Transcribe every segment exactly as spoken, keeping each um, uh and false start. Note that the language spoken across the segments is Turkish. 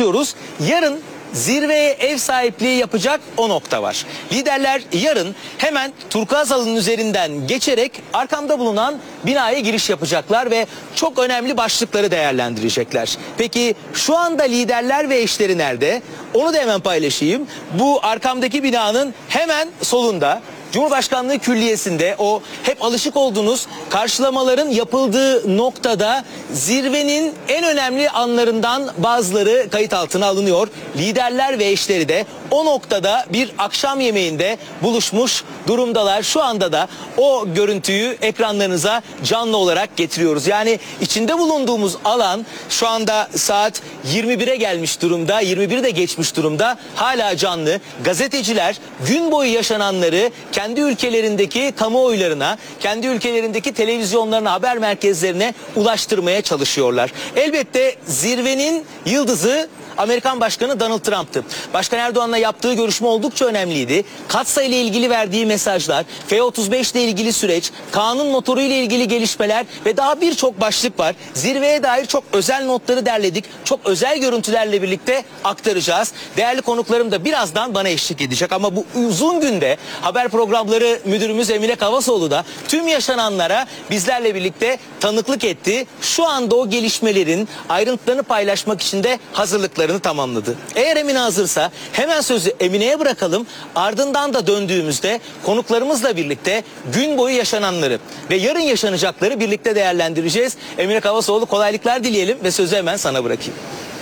başlıyoruz. Yarın zirveye ev sahipliği yapacak o nokta var. Liderler yarın hemen Turkuaz Halı'nın üzerinden geçerek arkamda bulunan binaya giriş yapacaklar ve çok önemli başlıkları değerlendirecekler. Peki şu anda liderler ve eşleri nerede? Onu da hemen paylaşayım. Bu arkamdaki binanın hemen solunda, Cumhurbaşkanlığı Külliyesi'nde, o hep alışık olduğunuz karşılamaların yapıldığı noktada zirvenin en önemli anlarından bazıları kayıt altına alınıyor. Liderler ve eşleri de o noktada bir akşam yemeğinde buluşmuş durumdalar. Şu anda da o görüntüyü ekranlarınıza canlı olarak getiriyoruz. Yani içinde bulunduğumuz alan şu anda saat yirmi bire gelmiş durumda, yirmi biri de geçmiş durumda. Hala canlı. Gazeteciler gün boyu yaşananları kendi ülkelerindeki kamuoylarına, kendi ülkelerindeki televizyonlarına, haber merkezlerine ulaştırmaya çalışıyorlar. Elbette zirvenin yıldızı Amerikan Başkanı Donald Trump'tı. Başkan Erdoğan'la yaptığı görüşme oldukça önemliydi. Katsa ile ilgili verdiği mesajlar, F otuz beş ile ilgili süreç, kanun motoru ile ilgili gelişmeler ve daha birçok başlık var. Zirveye dair çok özel notları derledik. Çok özel görüntülerle birlikte aktaracağız. Değerli konuklarım da birazdan bana eşlik edecek. Ama bu uzun günde haber programları müdürümüz Emine Kavasoğlu da tüm yaşananlara bizlerle birlikte tanıklık etti. Şu anda o gelişmelerin ayrıntılarını paylaşmak için de hazırlıkları tamamladı. Eğer Emine hazırsa hemen sözü Emine'ye bırakalım. Ardından da döndüğümüzde konuklarımızla birlikte gün boyu yaşananları ve yarın yaşanacakları birlikte değerlendireceğiz. Emine Kavasoğlu, kolaylıklar dileyelim ve sözü hemen sana bırakayım.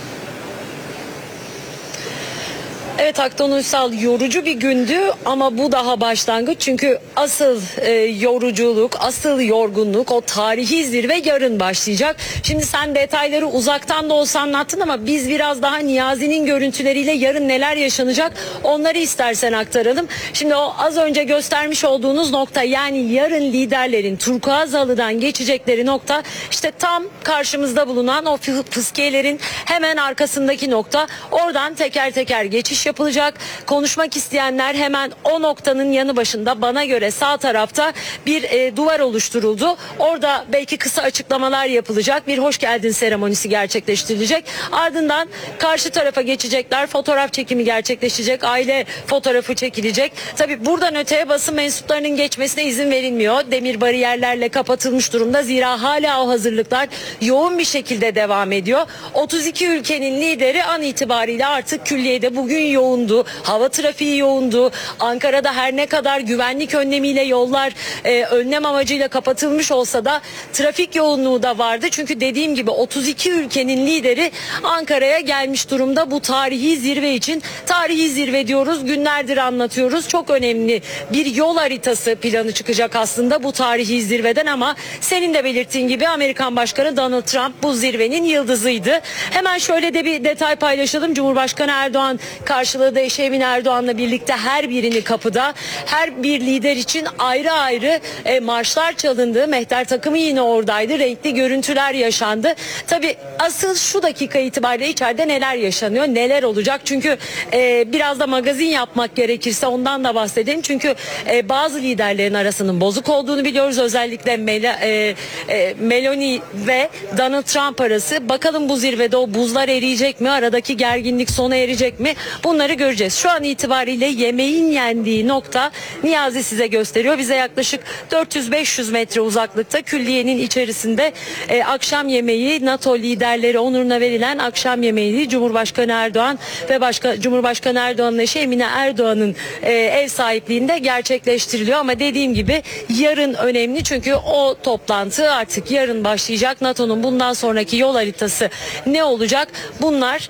Evet Aktan Uysal, yorucu bir gündü ama bu daha başlangıç. Çünkü asıl e, yoruculuk, asıl yorgunluk, o tarihi zirve yarın başlayacak. Şimdi sen detayları uzaktan da olsa anlattın ama biz biraz daha Niyazi'nin görüntüleriyle yarın neler yaşanacak onları istersen aktaralım. Şimdi o az önce göstermiş olduğunuz nokta, yani yarın liderlerin Turkuaz Halı'dan geçecekleri nokta, işte tam karşımızda bulunan o fıskiyelerin hemen arkasındaki nokta. Oradan teker teker geçiş yapılacak. Konuşmak isteyenler hemen o noktanın yanı başında, bana göre sağ tarafta bir e, duvar oluşturuldu. Orada belki kısa açıklamalar yapılacak. Bir hoş geldin seremonisi gerçekleştirilecek. Ardından karşı tarafa geçecekler. Fotoğraf çekimi gerçekleşecek. Aile fotoğrafı çekilecek. Tabii buradan öteye basın mensuplarının geçmesine izin verilmiyor. Demir bariyerlerle kapatılmış durumda. Zira hala o hazırlıklar yoğun bir şekilde devam ediyor. otuz iki ülkenin lideri an itibariyle artık külliyede. Bugün yoğundu. Hava trafiği yoğundu. Ankara'da her ne kadar güvenlik önlemiyle yollar e, önlem amacıyla kapatılmış olsa da trafik yoğunluğu da vardı. Çünkü dediğim gibi otuz iki ülkenin lideri Ankara'ya gelmiş durumda bu tarihi zirve için. Tarihi zirve diyoruz. Günlerdir anlatıyoruz. Çok önemli bir yol haritası planı çıkacak aslında bu tarihi zirveden ama senin de belirttiğin gibi Amerikan Başkanı Donald Trump bu zirvenin yıldızıydı. Hemen şöyle de bir detay paylaşalım. Cumhurbaşkanı Erdoğan karşıladığı eşi Emine Erdoğan'la birlikte her birini kapıda, her bir lider için ayrı ayrı e, marşlar çalındı. Mehter takımı yine oradaydı. Renkli görüntüler yaşandı. Tabii asıl şu dakika itibariyle içeride neler yaşanıyor, neler olacak? Çünkü e, biraz da magazin yapmak gerekirse ondan da bahsedelim. Çünkü e, bazı liderlerin arasının bozuk olduğunu biliyoruz. Özellikle Mel e, e, Meloni ve Donald Trump arası. Bakalım bu zirvede o buzlar eriyecek mi? Aradaki gerginlik sona erecek mi? Bunları göreceğiz. Şu an itibariyle yemeğin yendiği nokta Niyazi size gösteriyor. Bize yaklaşık dört yüz beş yüz metre uzaklıkta külliyenin içerisinde e, akşam yemeği, NATO liderleri onuruna verilen akşam yemeği Cumhurbaşkanı Erdoğan ve başka Cumhurbaşkanı Erdoğan'ın eşi Emine Erdoğan'ın e, ev sahipliğinde gerçekleştiriliyor. Ama dediğim gibi yarın önemli çünkü o toplantı artık yarın başlayacak. NATO'nun bundan sonraki yol haritası ne olacak? Bunlar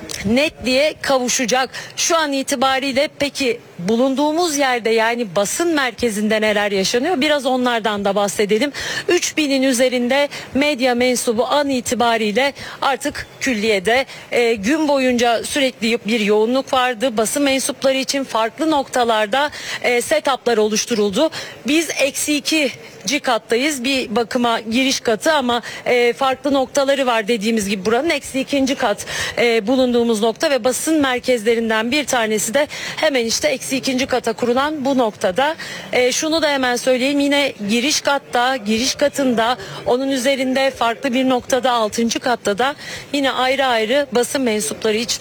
netliğe kavuşacak. Şu an itibariyle peki bulunduğumuz yerde, yani basın merkezinde neler yaşanıyor? Biraz onlardan da bahsedelim. üç binin üzerinde medya mensubu an itibariyle artık külliyede. E, gün boyunca sürekli bir yoğunluk vardı. Basın mensupları için farklı noktalarda e, setuplar oluşturuldu. Biz eksi iki kattayız. Bir bakıma giriş katı ama e, farklı noktaları var dediğimiz gibi buranın. Eksi ikinci kat e, bulunduğumuz nokta ve basın merkezlerinden bir tanesi de hemen işte eksi ikinci kata kurulan bu noktada. E, şunu da hemen söyleyeyim, yine giriş katta, giriş katında, onun üzerinde farklı bir noktada altıncı katta da yine ayrı ayrı basın mensupları için